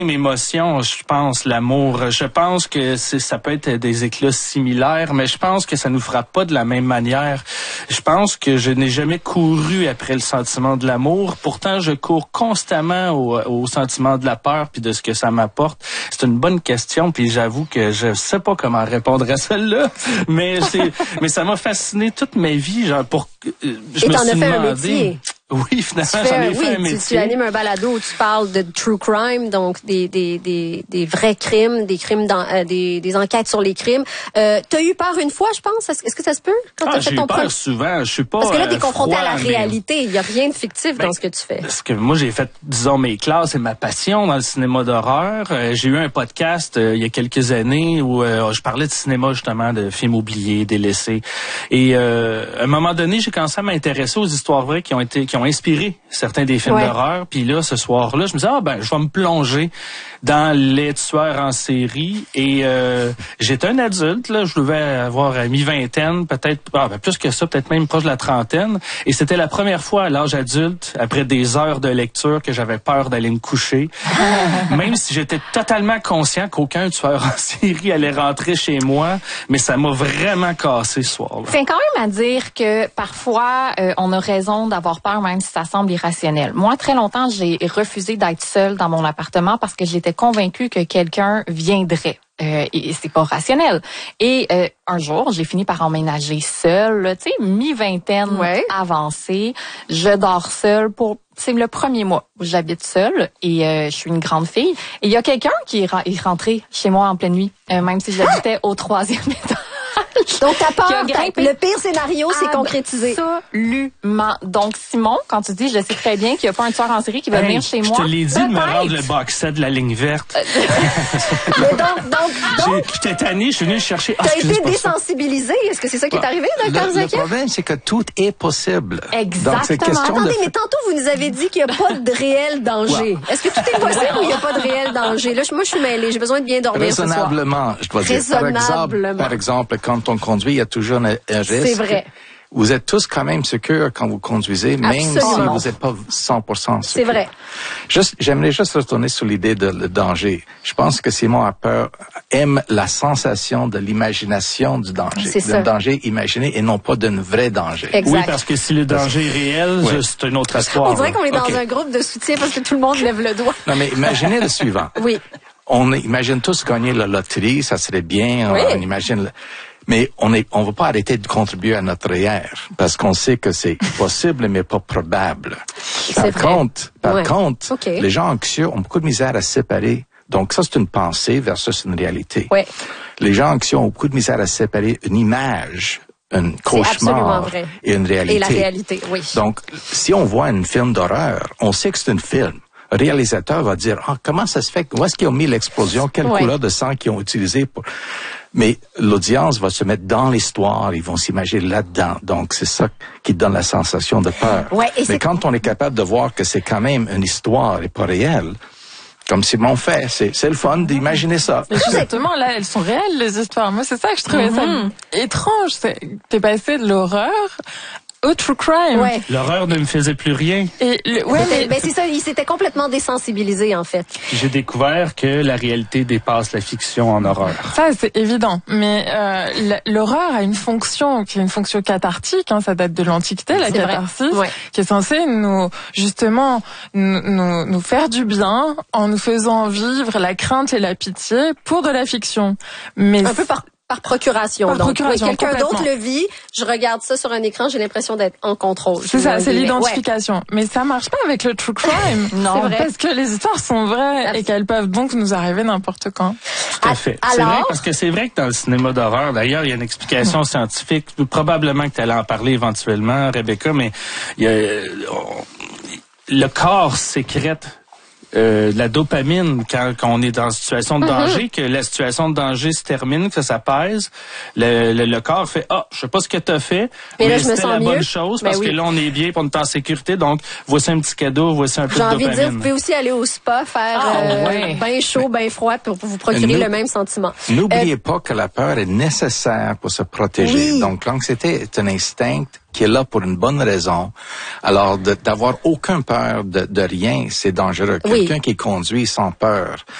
émotion, je pense, l'amour. Je pense que ça peut être des éclats similaires, mais je pense que ça nous frappe pas de la même manière. Je pense que je n'ai jamais couru après le sentiment de l'amour. Pourtant, je cours constamment au sentiment de la peur puis de ce que ça m'apporte. C'est une bonne question, puis j'avoue que je sais pas comment répondre à celle-là, mais ça m'a fasciné toute ma vie, genre je me suis demandé. Oui, finalement, j'en ai fait un métier. Tu animes un balado où tu parles de true crime, donc des vrais crimes, des enquêtes sur les crimes. T'as eu peur une fois, je pense. Est-ce que ça se peut quand t'as fait ton j'ai eu peur souvent. Je suis pas parce que là, t'es confronté à la mais... réalité. Il y a rien de fictif dans ce que tu fais. Parce que moi, j'ai fait, disons, mes classes et ma passion dans le cinéma d'horreur. J'ai eu un podcast il y a quelques années où je parlais de cinéma, justement, de films oubliés, délaissés. Et à un moment donné, j'ai commencé à m'intéresser aux histoires vraies qui ont inspiré certains des films d'horreur. Puis là, ce soir-là, je me disais, je vais me plonger dans les tueurs en série. Et j'étais un adulte, là, je devais avoir mi-vingtaine, peut-être plus que ça, peut-être même proche de la trentaine. Et c'était la première fois à l'âge adulte, après des heures de lecture, que j'avais peur d'aller me coucher. Même si j'étais totalement conscient qu'aucun tueur en série allait rentrer chez moi, mais ça m'a vraiment cassé ce soir-là. Fait quand même à dire que parfois, on a raison d'avoir peur, même si ça semble irrationnel. Moi, très longtemps, j'ai refusé d'être seule dans mon appartement parce que j'étais convaincue que quelqu'un viendrait. Et c'est pas rationnel. Et un jour, j'ai fini par emménager seule, tu sais, mi-vingtaine avancée. Je dors seule c'est le premier mois où j'habite seule et je suis une grande fille. Et il y a quelqu'un qui est rentré chez moi en pleine nuit, même si j'habitais au 3e étage. Donc, ta peur, le pire scénario s'est concrétisé. Absolument. Donc, Simon, quand tu dis, je sais très bien qu'il n'y a pas un tueur en série qui va venir chez moi. Je te l'ai dit de me rendre le box set de la ligne verte. Mais donc j'étais tanné, je suis venu chercher. T'as été désensibilisé. Est-ce que c'est ça qui est arrivé, Dr. Zakia? Le problème, c'est que tout est possible. Exactement. Donc, c'est question mais tantôt, vous nous avez dit qu'il n'y a pas de réel danger. Est-ce que tout est possible ou il n'y a pas de réel danger? Là, moi, je suis mêlée. J'ai besoin de bien dormir ce soir. Raisonnablement, je dois dire. Par exemple, quand on conduit, il y a toujours un risque. C'est vrai. Vous êtes tous quand même sûrs quand vous conduisez, même si vous n'êtes pas 100% sûrs. C'est vrai. J'aimerais juste retourner sur l'idée de le danger. Je pense que Simon aime la sensation de l'imagination du danger. D'un danger imaginé et non pas d'un vrai danger. Exact. Oui, parce que si le danger est réel, c'est une autre histoire. On dirait qu'on est dans un groupe de soutien parce que tout le monde lève le doigt. Non, mais imaginez le suivant. Oui. On imagine tous gagner la loterie, ça serait bien. Oui. On imagine... Mais on va pas arrêter de contribuer à notre REER parce qu'on sait que c'est possible mais pas probable. Par contre, les gens anxieux ont beaucoup de misère à se séparer. Donc ça, c'est une pensée versus une réalité. Oui. Les gens anxieux ont beaucoup de misère à se séparer une image, un cauchemar et une réalité. Et la réalité, oui. Donc, si on voit un film d'horreur, on sait que c'est un film. Le réalisateur va dire, comment ça se fait? Où est-ce qu'ils ont mis l'explosion? Quelle couleur de sang qu'ils ont utilisé pour... Mais l'audience va se mettre dans l'histoire, ils vont s'imaginer là-dedans. Donc, c'est ça qui donne la sensation de peur. Mais quand on est capable de voir que c'est quand même une histoire et pas réelle, comme Simon fait, c'est le fun d'imaginer ça. Exactement, là, elles sont réelles, les histoires. Moi, c'est ça que je trouvais ça étrange. T'es passé de l'horreur au true crime. Ouais. L'horreur ne me faisait plus rien. Mais c'est ça, il s'était complètement désensibilisé, en fait. J'ai découvert que la réalité dépasse la fiction en horreur. Ça, c'est évident. Mais l'horreur a une fonction qui est une fonction cathartique. Ça date de l'Antiquité, la catharsis, qui est censée nous faire du bien en nous faisant vivre la crainte et la pitié pour de la fiction. Mais un peu par procuration. Donc, quelqu'un d'autre le vit, je regarde ça sur un écran, j'ai l'impression d'être en contrôle. C'est ça, c'est l'identification. Ouais. Mais ça marche pas avec le true crime. Non, vrai. Parce que les histoires sont vraies et qu'elles peuvent donc nous arriver n'importe quand. Tout à fait. C'est vrai, parce que c'est vrai que dans le cinéma d'horreur, d'ailleurs, il y a une explication scientifique, probablement que tu allais en parler éventuellement, Rebecca, mais le corps sécrète la dopamine quand on est dans une situation de danger, que la situation de danger se termine, que ça pèse, le corps fait je sais pas ce que t'as fait, mais c'était la bonne chose parce que là on est bien, on est en sécurité, donc voici un petit cadeau, voici un peu de dopamine. J'ai envie de dire, vous pouvez aussi aller au spa faire bien chaud, bien froid pour vous procurer le même sentiment. N'oubliez pas que la peur est nécessaire pour se protéger. Donc l'anxiété est un instinct qui est là pour une bonne raison. Alors, d'avoir aucun peur de rien, c'est dangereux. Quelqu'un qui conduit sans peur,